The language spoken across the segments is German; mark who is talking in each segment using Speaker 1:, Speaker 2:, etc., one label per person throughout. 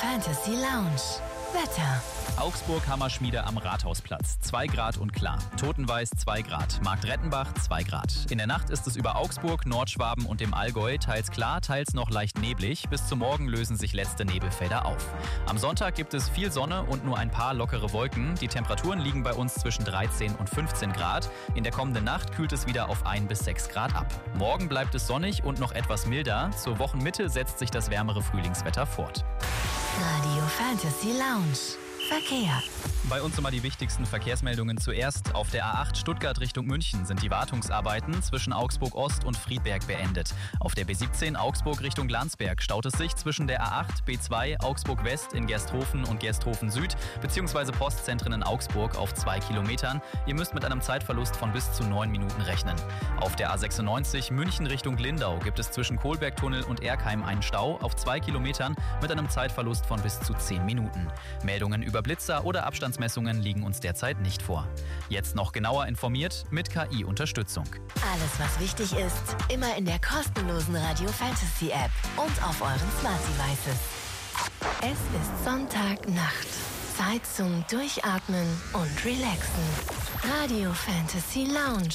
Speaker 1: Fantasy Lounge. Wetter.
Speaker 2: Augsburg-Hammerschmiede am Rathausplatz. 2 Grad und klar. Totenweiß 2 Grad. Marktrettenbach 2 Grad. In der Nacht ist es über Augsburg, Nordschwaben und dem Allgäu teils klar, teils noch leicht neblig. Bis zum Morgen lösen sich letzte Nebelfelder auf. Am Sonntag gibt es viel Sonne und nur ein paar lockere Wolken. Die Temperaturen liegen bei uns zwischen 13 und 15 Grad. In der kommenden Nacht kühlt es wieder auf 1 bis 6 Grad ab. Morgen bleibt es sonnig und noch etwas milder. Zur Wochenmitte setzt sich das wärmere Frühlingswetter fort.
Speaker 1: Radio Fantasy Lounge. Verkehr.
Speaker 2: Bei uns immer die wichtigsten Verkehrsmeldungen zuerst. Auf der A8 Stuttgart Richtung München sind die Wartungsarbeiten zwischen Augsburg Ost und Friedberg beendet. Auf der B17 Augsburg Richtung Landsberg staut es sich zwischen der A8 B2 Augsburg West in Gersthofen und Gersthofen Süd bzw. Postzentren in Augsburg auf 2 Kilometern. Ihr müsst mit einem Zeitverlust von bis zu 9 Minuten rechnen. Auf der A96 München Richtung Lindau gibt es zwischen Kohlbergtunnel und Erkheim einen Stau auf 2 Kilometern mit einem Zeitverlust von bis zu 10 Minuten. Meldungen über Blitzer oder Abstandsmessungen liegen uns derzeit nicht vor. Jetzt noch genauer informiert mit KI-Unterstützung.
Speaker 1: Alles, was wichtig ist, immer in der kostenlosen Radio Fantasy App und auf euren Smart Devices. Es ist Sonntagnacht. Zeit zum Durchatmen und Relaxen. Radio Fantasy Lounge.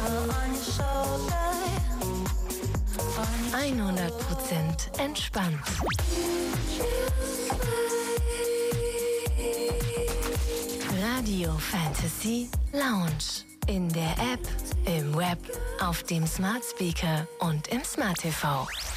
Speaker 1: 100% entspannt. Radio Fantasy Lounge. In der App, im Web, auf dem Smart Speaker und im Smart TV.